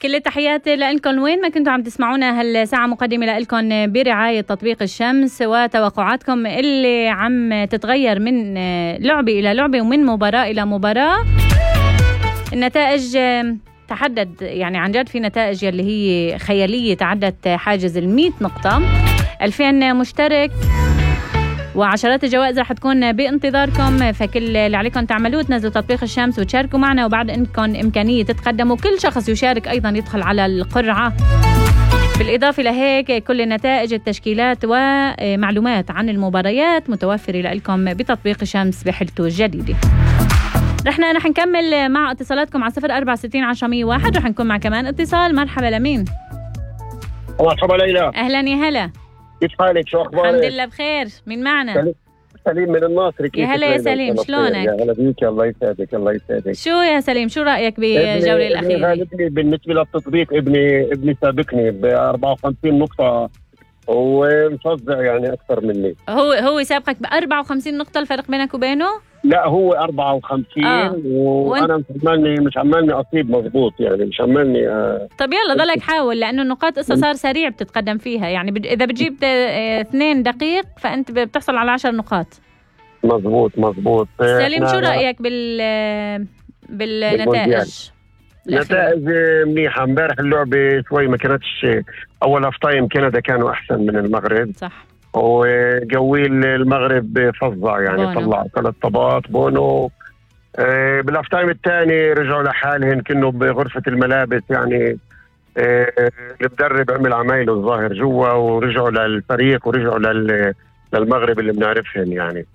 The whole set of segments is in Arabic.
كل التحيات لكم وين ما كنتوا عم تسمعونا هالساعة مقدمة لكم برعاية تطبيق الشمس، وتوقعاتكم اللي عم تتغير من لعبة إلى لعبة ومن مباراة إلى مباراة. النتائج تحدد يعني عن جد في نتائج اللي هي خيالية، تعدت حاجز 100 نقطة، 2000 مشترك وعشرات الجوائز رح تكون بانتظاركم. فكل اللي عليكم تعملوه تنزلوا تطبيق الشمس وتشاركوا معنا، وبعد انكم إمكانية تتقدموا كل شخص يشارك أيضا يدخل على القرعة. بالإضافة لهيك كل النتائج، التشكيلات ومعلومات عن المباريات متوفرة لكم بتطبيق الشمس بحلته الجديدة. رح نكمل مع اتصالاتكم على 0460 101. رح نكون مع كمان اتصال. مرحبا لمين؟ مرحبا ليلى. أهلا يا هلا، كيف حالك؟ شو أخبارك؟ الحمد لله بخير. مين معنا؟ سليم من الناصر. يا هلا يا سليم، شلونك؟ يا هلا بيك، الله يسعدك الله يسعدك. شو يا سليم، شو رأيك بالجولة الأخيرة؟ ابني بالنسبة للتطبيق ابني سابقني ب 54 نقطة ومفزع يعني أكثر مني. هو سابقك ب 54 نقطة الفرق بينك وبينه؟ لا هو 54 وأنا مش عمالني أصيب مضبوط، يعني مش عمالني طب يلا ضلك حاول، لأنه النقاط إسا صار سريع بتتقدم فيها، يعني إذا بتجيب 2 دقيق فأنت بتحصل على 10 نقاط. مضبوط. سليم شو رأيك بالنتائج؟ نتائج منيحة. امبارح اللعبة شوي ما كانتش، أول هاف تايم كندا كانوا أحسن من المغرب، صح، وجويل المغرب فظع يعني بونو. طلع 3 طابات بونو. بالهاف تايم الثاني رجعوا لحالهم كأنه بغرفة الملابس، يعني المدرب عمل عمايله الظاهر جوا، ورجعوا للفريق ورجعوا للمغرب اللي بنعرفهم يعني.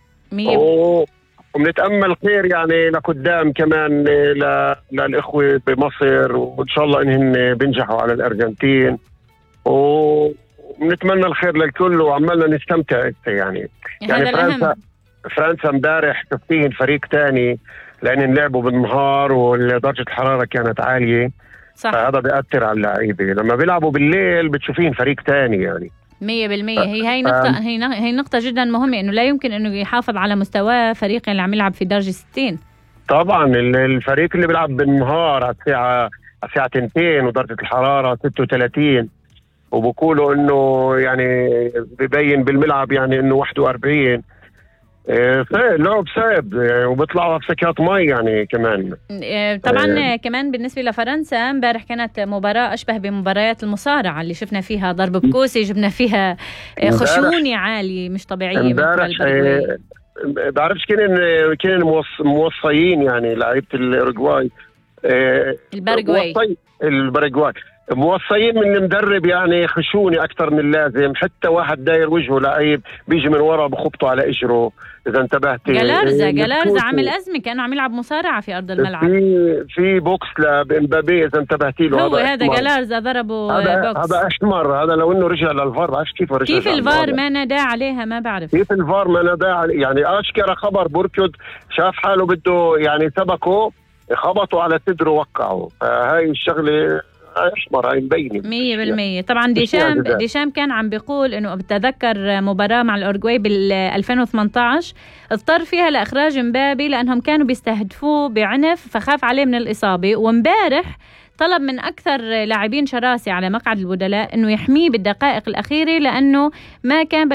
وبنتأمل خير يعني لقدام كمان للإخوة بمصر، وإن شاء الله إنهم بينجحوا على الأرجنتين، ونتمنى الخير للكل وعمالنا نستمتع يعني فرنسا امبارح تفتين فريق تاني لأن لعبوا بالنهار ودرجة الحرارة كانت عالية، صح. فهذا بيأثر على اللعيبة. لما بيلعبوا بالليل بتشوفين فريق تاني يعني 100%. هي نقطة جدا مهمة، إنه لا يمكن إنه يحافظ على مستوى فريق اللي عم يلعب في درجة 60. طبعا الفريق اللي بيلعب بالنهار على الساعة 2 ودرجة الحرارة 36، وبقولوا إنه يعني بيبين بالملعب يعني إنه 41. لعب صعب وبيطلعوا بسكات مي يعني كمان. طبعا كمان بالنسبة لفرنسا امبارح كانت مباراة أشبه بمباريات المصارعة اللي شفنا فيها ضرب بكوسي، جبنا فيها خشونة عالية مش طبيعية. امبارح بعرفش كانوا موصيين يعني لعيبة الأوروغواي، الباراغواي موصيين من المدرب يعني خشوني أكثر من اللازم، حتى واحد داير وجهه لعيب بيجي من ورا بخبطه على إجره. إذا انتبهت جلارزا عمل أزمة، كأنه عم يلعب مصارعة في أرض الملعب. في بوكس لإمبابي إذا انتبهتي له، هو هذا جلارزا ضربه بوكس. هذا أحمر، هذا لو إنه رجع للفار بعرفش كيف الفار ما نادى عليها، ما بعرف كيف الفار ما نادى يعني أشكر خبر بركض شاف حاله بده يعني سبقه، خبطوا على صدره وقعوا. هاي الشغلة أحمر، هاي مبينة 100%. طبعا ديشام كان عم بيقول إنه بتذكر مباراة مع الأورجواي بال 2018 اضطر فيها لإخراج مبابي لأنهم كانوا بيستهدفوه بعنف، فخاف عليه من الإصابة. ومبارح طلب من أكثر لاعبين شراسة على مقعد البدلاء إنه يحميه بالدقائق الأخيرة، لأنه ما كان